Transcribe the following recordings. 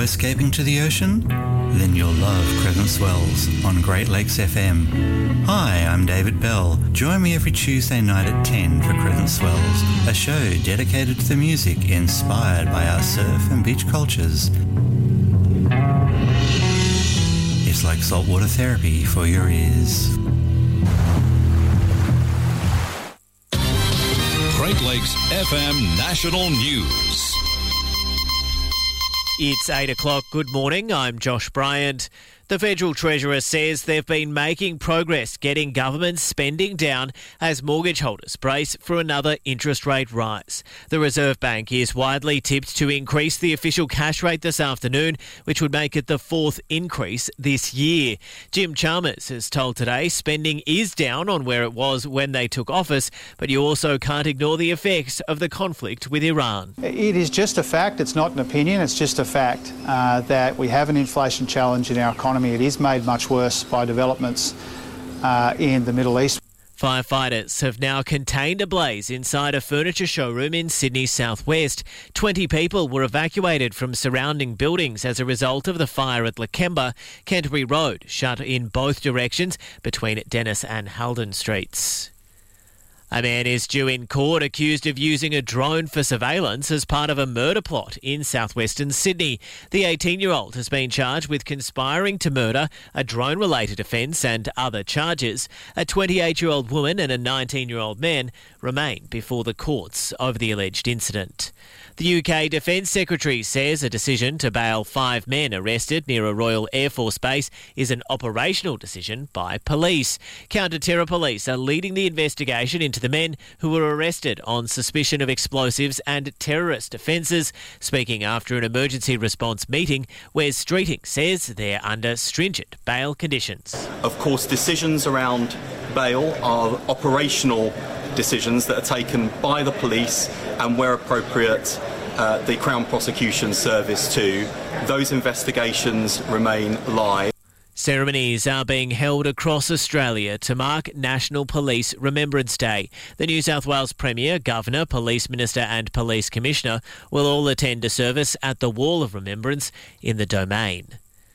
escaping to the ocean? Then you'll love Crescent Swells on Great Lakes FM. Hi, I'm David Bell. Join me every Tuesday night at 10 for Crescent Swells, a show dedicated to the music inspired by our surf and beach cultures. It's like saltwater therapy for your ears. Great Lakes FM National News. It's 8 o'clock. Good morning. I'm Josh Bryant. The Federal Treasurer says they've been making progress getting government spending down as mortgage holders brace for another interest rate rise. The Reserve Bank is widely tipped to increase the official cash rate this afternoon, which would make it the fourth increase this year. Jim Chalmers has told Today spending is down on where it was when they took office, but you also can't ignore the effects of the conflict with Iran. It is just a fact. It's not an opinion. It's just a fact that we have an inflation challenge in our economy. It is made much worse by developments in the Middle East. Firefighters have now contained a blaze inside a furniture showroom in Sydney's southwest. 20 people were evacuated from surrounding buildings as a result of the fire at Lakemba. Canterbury Road shut in both directions between Dennis and Halden Streets. A man is due in court accused of using a drone for surveillance as part of a murder plot in southwestern Sydney. The 18-year-old has been charged with conspiring to murder, a drone-related offence and other charges. A 28-year-old woman and a 19-year-old man remain before the courts over the alleged incident. The UK Defence Secretary says a decision to bail 5 men arrested near a Royal Air Force base is an operational decision by police. Counter-terror police are leading the investigation into the men who were arrested on suspicion of explosives and terrorist offences. Speaking after an emergency response meeting, Wes Streeting says they're under stringent bail conditions. Of course, decisions around bail are operational decisions that are taken by the police and, where appropriate, the Crown Prosecution Service too. Those investigations remain live. Ceremonies are being held across Australia to mark National Police Remembrance Day. The New South Wales Premier, Governor, Police Minister and Police Commissioner will all attend a service at the Wall of Remembrance in the Domain.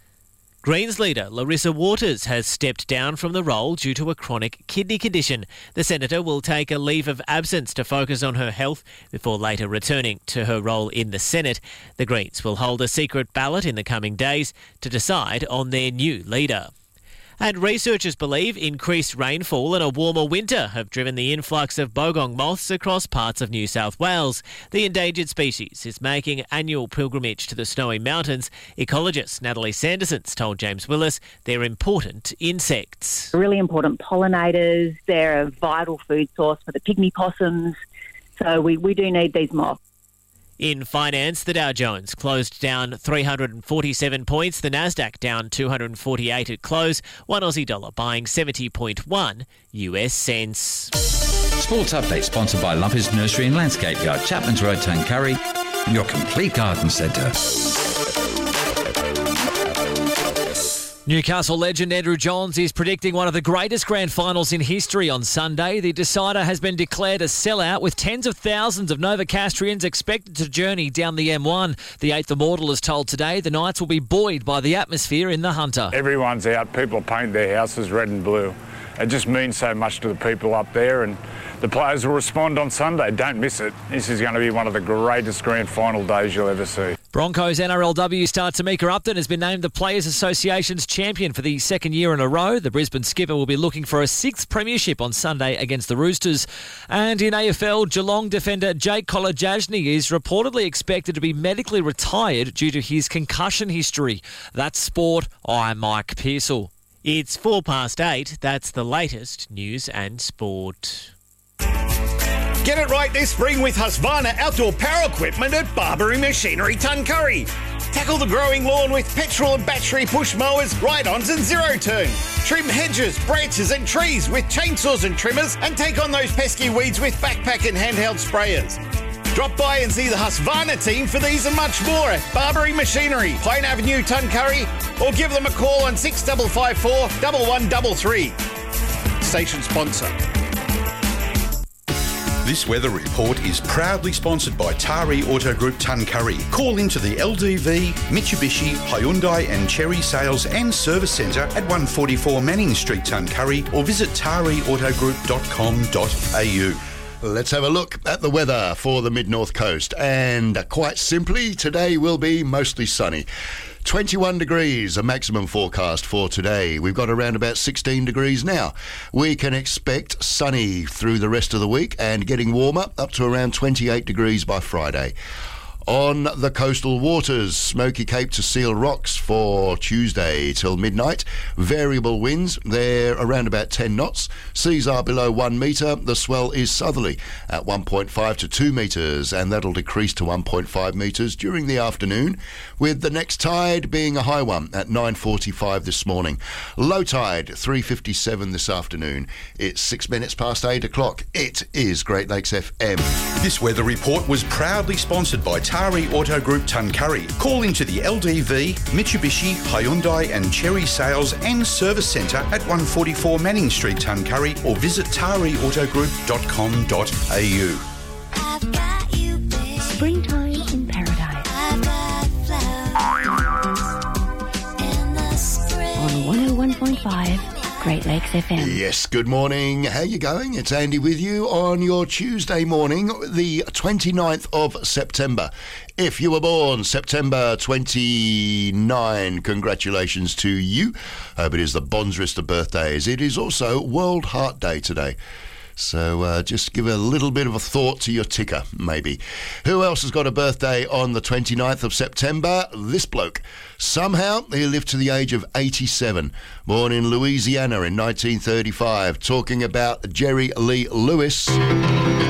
Greens leader Larissa Waters has stepped down from the role due to a chronic kidney condition. The senator will take a leave of absence to focus on her health before later returning to her role in the Senate. The Greens will hold a secret ballot in the coming days to decide on their new leader. And researchers believe increased rainfall and a warmer winter have driven the influx of bogong moths across parts of New South Wales. The endangered species is making annual pilgrimage to the Snowy Mountains. Ecologist Natalie Sanderson's told James Willis they're important insects. Really important pollinators. They're a vital food source for the pygmy possums. So we do need these moths. In finance, the Dow Jones closed down 347 points, the Nasdaq down 248 at close, one Aussie dollar buying 70.1 US cents. Sports Update sponsored by Lumpy's Nursery and Landscape Yard, Chapman's Road, Tuncurry, your complete garden centre. Newcastle legend Andrew Johns is predicting one of the greatest grand finals in history on Sunday. The decider has been declared a sellout with tens of thousands of Novocastrians expected to journey down the M1. The eighth immortal is told Today the Knights will be buoyed by the atmosphere in the Hunter. Everyone's out. People paint their houses red and blue. It just means so much to the people up there, and the players will respond on Sunday. Don't miss it. This is going to be one of the greatest grand final days you'll ever see. Broncos NRLW star Tamika Upton has been named the Players Association's champion for the second year in a row. The Brisbane skipper will be looking for a sixth premiership on Sunday against the Roosters. And in AFL, Geelong defender Jake Kolodjasny is reportedly expected to be medically retired due to his concussion history. That's sport. I'm Mike Pearsall. It's 8:04. That's the latest news and sport. Get it right this spring with Husqvarna outdoor power equipment at Barbary Machinery Tuncurry. Tackle the growing lawn with petrol and battery push mowers, ride-ons and zero-turn. Trim hedges, branches and trees with chainsaws and trimmers, and take on those pesky weeds with backpack and handheld sprayers. Drop by and see the Husqvarna team for these and much more at Barbary Machinery, Pine Avenue, Tuncurry, or give them a call on 6554 1133. Station sponsor. This weather report is proudly sponsored by Tari Auto Group Tuncurry. Call into the LDV, Mitsubishi, Hyundai and Chery Sales and Service Centre at 144 Manning Street, Tuncurry, or visit tariautogroup.com.au. Let's have a look at the weather for the mid-north coast. And quite simply, today will be mostly sunny. 21 degrees, a maximum forecast for today. We've got around about 16 degrees now. We can expect sunny through the rest of the week and getting warmer up to around 28 degrees by Friday. On the coastal waters, Smoky Cape to Seal Rocks for Tuesday till midnight. Variable winds, they're around about 10 knots. Seas are below 1 metre. The swell is southerly at 1.5 to 2 metres, and that'll decrease to 1.5 metres during the afternoon, with the next tide being a high one at 9:45 this morning. Low tide, 3:57 this afternoon. It's 6 minutes past 8 o'clock. It is Great Lakes FM. This weather report was proudly sponsored by Tari Auto Group Tuncurry. Call into the LDV, Mitsubishi, Hyundai and Chery Sales and Service Centre at 144 Manning Street, Tuncurry, or visit tariautogroup.com.au. Springtime in paradise. On 101.5 Great Lakes FM. Yes, good morning. How you going? It's Andy with you on your Tuesday morning, the 29th of September. If you were born September 29, congratulations to you. Hope it is the Bondsrist of birthdays. It is also World Heart Day today. So just give a little bit of a thought to your ticker, maybe. Who else has got a birthday on the 29th of September? This bloke. Somehow he lived to the age of 87. Born in Louisiana in 1935. Talking about Jerry Lee Lewis.